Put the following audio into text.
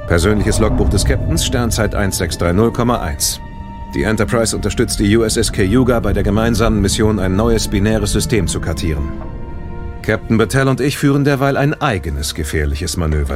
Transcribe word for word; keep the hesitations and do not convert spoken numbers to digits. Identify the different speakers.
Speaker 1: Persönliches Logbuch des Captains, Sternzeit eins sechs drei null Komma eins. Die Enterprise unterstützt die U S S Cayuga bei der gemeinsamen Mission, ein neues binäres System zu kartieren. Captain Battelle und ich führen derweil ein eigenes gefährliches Manöver